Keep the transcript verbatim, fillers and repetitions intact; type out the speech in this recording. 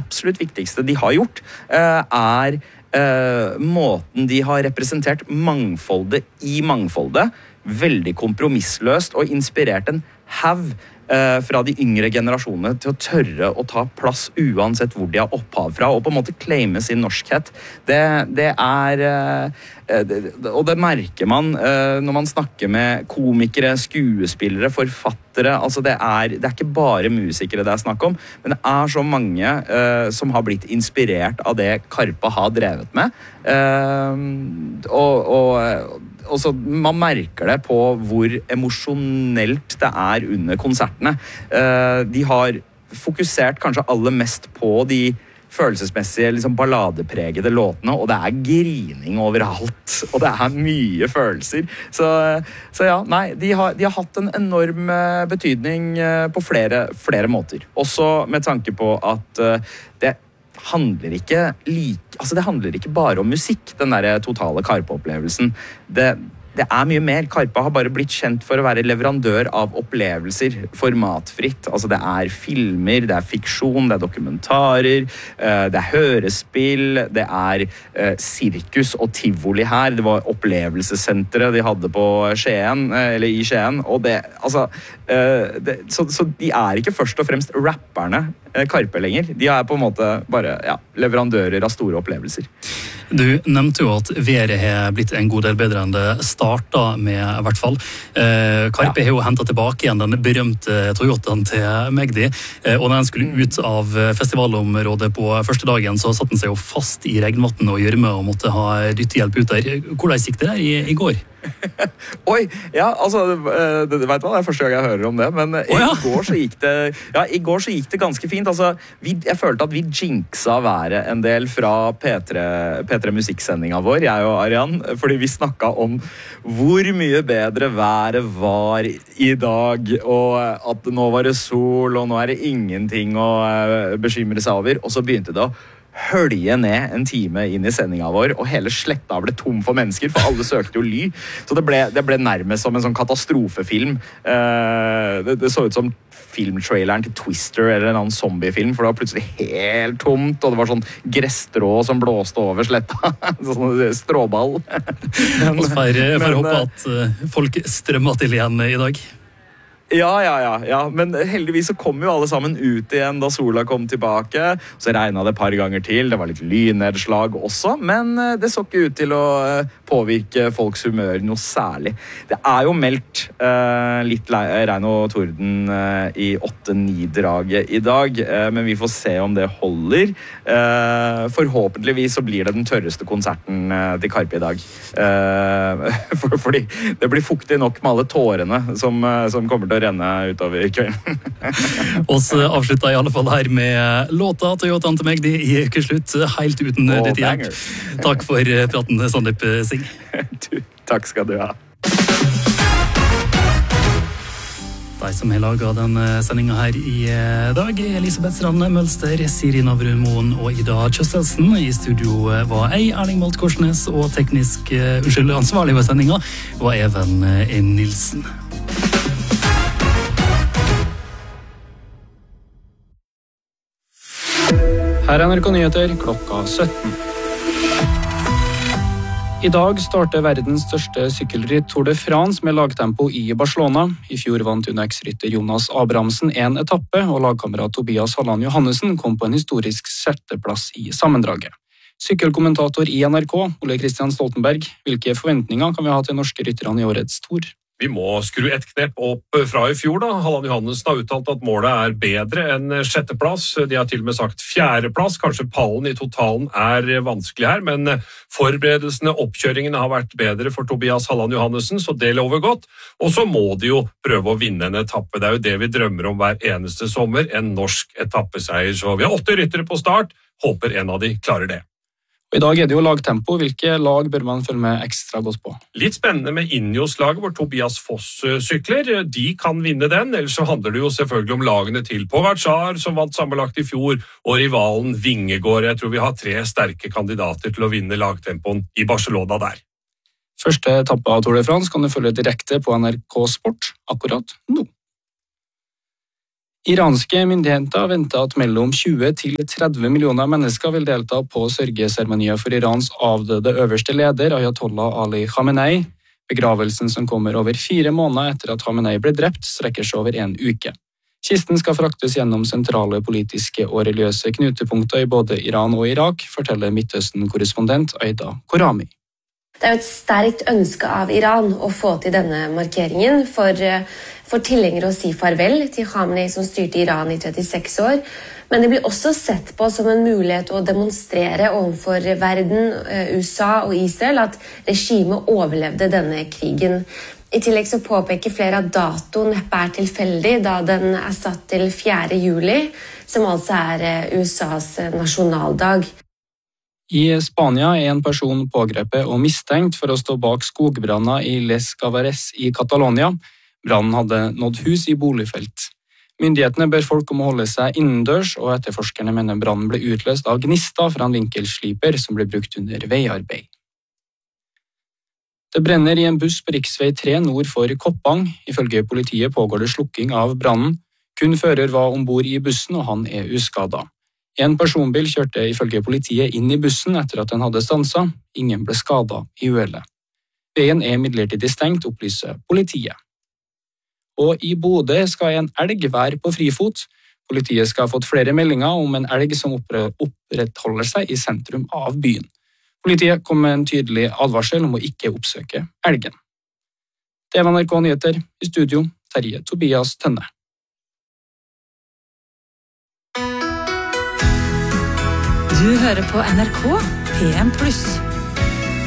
absolutt viktigste de har gjort, er måten de har representert mangfoldet i mangfoldet, veldig kompromissløst og inspirert en haug fra de yngre generasjonene til å tørre å ta plass uansett hvor de har opphav fra, og på en måte claime sin norskhet. Det, det er og det merker man når man snakker med komikere, skuespillere, forfattere. Altså det er, det er ikke bare musikere det er snakk om, men det er så mange som har blitt inspirert av det Karpe har drevet med. Og, og Og så man merker det på hvor emosjonelt det er under konsertene. De har fokusert kanskje aller mest på de følelsesmessige, liksom balladepregede låtene, og det er grining overalt, og det er mye følelser. Så, så ja, nei, de har, de har hatt en enorm betydning på flere, flere måter. Også med tanke på at det handler ikke like, altså det handler ikke bare om musikk, den der totale Karpe-opplevelsen. Det, det er mye mer. Karpe har bare blitt kjent for å være leverandør av opplevelser, formatfritt. Altså det er filmer, det er fiksjon, det er dokumentarer, det er hørespill, det er sirkus og tivoli her. Det var opplevelsessenteret de hadde på Skien, eller i Skien, og det, altså, det, så, så de er ikke først og fremst rapperne Karpe lenger. De er på en måte bare ja, leverandører av store opplevelser. Du nevnte jo at været har blitt en god del bedre enn det startet med, i hvert fall. Eh, Karpe ja. har jo hentet tilbake igjen den berømte Toyotaen til Magdi, eh, og når den skulle ut av festivalområdet på første dagen, så satt den seg jo fast i regnvann og gjørme og måtte ha dyttehjelp ut der. Hvordan gikk det der i, i går? Oi, ja, altså, det, vet man, det er første gang jeg hører om det, men i, oh, ja. går, så gikk det, ja, i går så gikk det ganske fint. Altså, vi, jeg følte at vi jinxa været en del fra P tre, P tre musikksendinga vår, jeg og Arian, fordi vi snakket om hvor mye bedre været var i dag, og at nå var det sol, og nå er det ingenting å bekymre seg over, og så begynte det å hølje ned en time inn i sendinga vår, og hele sletta ble tom for mennesker, for alle søkte jo ly. Så det ble, det ble nærmest som en sånn katastrofefilm. Eh, det, det så ut som filmtraileren til Twister eller en annen zombiefilm, for det var plutselig helt tomt, og det var sånn gresstrå som blåste over sletta. Sånn stråball. Men, og får men, håpe at folk strømmer til igjen i dag. Ja, ja, ja, ja, men heldigvis så kom jo alle sammen ut igjen da sola kom tilbake. Så regnet det et par ganger til, det var litt lynnedslag også, men det så ikke ut til å påvirke folks humør noe særlig. Det er jo meldt uh, litt regn og torden uh, i åtte ni draget i dag, uh, men vi får se om det holder. Uh, forhåpentligvis så blir det den tørreste konserten uh, til Karpe i dag. Uh, for, fordi det blir fuktig nok med alle tårene som, uh, som kommer til å renne utover kvelden. Og så avslutta i alle fall her med låta Toyotaen til Magdi i ukeslutt, helt uten oh, ditt hjelp. Takk for praten, Sandeep Singh. Du, takk skal du ha. De som har laget denne sendingen her i dag er Elisabeth Strand Mølster, Siri Navrumoen og Ida Kjøstelsen. I studio var jeg, Erling Malt Korsnes, og teknisk unnskyld, ansvarlig ved sendingen var Even Nilsen. Her er N R K Nyheter klokka sytten. I dag starter verdens største sykkelritt Tour de France med lagtempo i Barcelona. I fjor vant U N X-rytter Jonas Abrahamsen en etappe, og lagkamerat Tobias Halland Johannessen kom på en historisk sjetteplass i sammendraget. Sykkelkommentator i N R K, Ole Kristian Stoltenberg, hvilke forventninger kan vi ha til norske rytterne i årets Tour? Vi må skru et knepp opp fra i fjor da. Halland Johannessen har uttalt at målet er bedre enn sjetteplass. De har til og med sagt fjerdeplass. Kanskje pallen i totalen er vanskelig her, men forberedelsene, oppkjøringene har vært bedre for Tobias Halland Johannessen, så det lover godt. Og så må de jo prøve å vinne en etappe. Det er jo det vi drømmer om hver eneste sommer, en norsk etappeseier. Så vi har åtte ryttere på start. Håper en av de klarer det. Og I dag er det jo lagtempo. Hvilke lag bør man følge med ekstra godt på? Litt spennende med Ineos-laget hvor Tobias Foss sykler. De kan vinne den, ellers så handler det jo selvfølgelig om lagene til Pogačar, som vant sammenlagt i fjor, og rivalen Vingegaard. Jeg tror vi har tre sterke kandidater til å vinne lagtempoen i Barcelona der. Første etappe av Tour de France kan du følge direkte på N R K Sport akkurat nå. Iranske myndigheter venter at mellom tjue til tretti millioner mennesker vil delta på sørgeseremonier for Irans avdøde øverste leder, Ayatollah Ali Khamenei. Begravelsen som kommer over fire måneder etter at Khamenei ble drept, strekker seg over en uke. Kisten skal fraktes gjennom sentrale politiske og religiøse knutepunkter i både Iran og Irak, forteller Midtøsten-korrespondent Aida Korami. Det er jo et sterkt ønske av Iran å få til denne markeringen for, for tilhengere å si farvel til Khamenei som styrte Iran i trettiseks år. Men det blir også sett på som en mulighet å demonstrere overfor verden, U S A og Israel at regimet overlevde denne krigen. I tillegg så påpeker flere at datoen neppe er tilfeldig, da den er satt til fjerde juli, som altså er U S As nasjonaldag. I Spania er en person pågrepet og mistenkt for å stå bak skogbranner i Les Gavares i Catalonia. Brannen hadde nådd hus i boligfelt. Myndighetene ber folk om å holde seg innendørs, og etterforskerne mener brannen ble utløst av gnister fra en vinkelsliper som ble brukt under veiarbeid. Det brenner i en buss på riksvei tre nord for Koppang. Ifølge politiet pågår det slukking av brannen. Kun fører var ombord i bussen, og han er uskadet. En personbil kjørte ifølge politiet inn i bussen etter at den hadde stanset. Ingen ble skadet i uhellet. Veien er midlertidig stengt, opplyser politiet. Og i Bodø skal en elg være på frifot. Politiet skal ha fått flere meldinger om en elg som opprettholder seg i sentrum av byen. Politiet kom med en tydelig advarsel om å ikke oppsøke elgen. Det var N R K Nyheter. I studio, Terje Tobias Tønne. Du hører på N R K P en pluss.